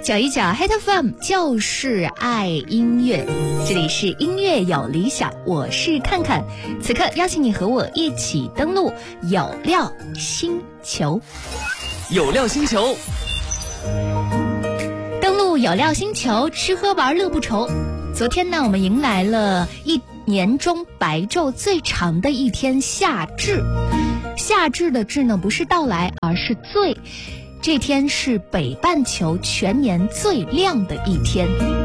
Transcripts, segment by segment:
找一找 Hit FM 就是爱音乐，这里是音乐有理想，我是看看。此刻邀请你和我一起登录有料星球。 有料星球， 登录有料星球，吃喝玩乐不愁。昨天呢，我们迎来了一年中白昼最长的一天夏至。夏至的至呢，不是到来，而是最。这天是北半球全年最亮的一天。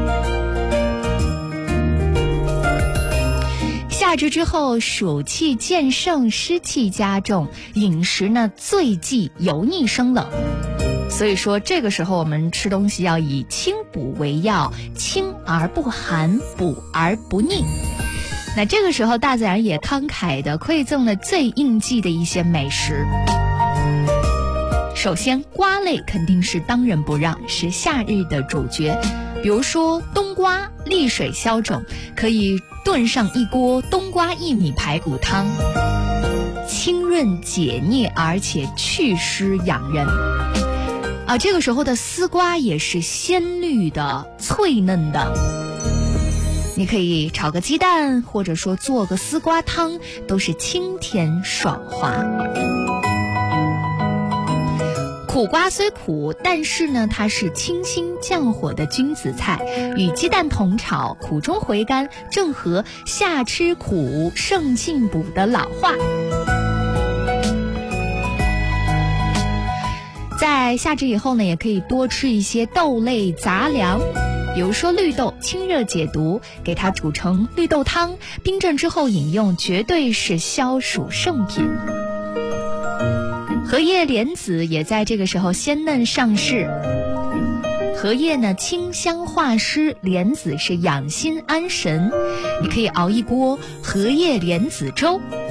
夏至之后，暑气渐盛，湿气加重，饮食呢最忌油腻生冷。所以说这个时候我们吃东西要以清补为要，清而不寒，补而不腻。那这个时候大自然也慷慨地馈赠了最应季的一些美食。首先瓜类肯定是当仁不让，是夏日的主角。比如说冬瓜利水消肿，可以炖上一锅冬瓜薏米排骨汤，清润解腻，而且祛湿养人。这个时候的丝瓜也是鲜绿的脆嫩的，你可以炒个鸡蛋，或者说做个丝瓜汤，都是清甜爽滑。苦瓜虽苦，但是呢，它是清新降火的君子菜，与鸡蛋同炒，苦中回甘，正合夏吃苦胜进补的老话。在夏至以后呢，也可以多吃一些豆类杂粮，比如说绿豆，清热解毒，给它煮成绿豆汤，冰镇之后饮用，绝对是消暑圣品。荷叶莲子也在这个时候鲜嫩上市。荷叶呢清香化湿，莲子是养心安神，你可以熬一锅荷叶莲子粥，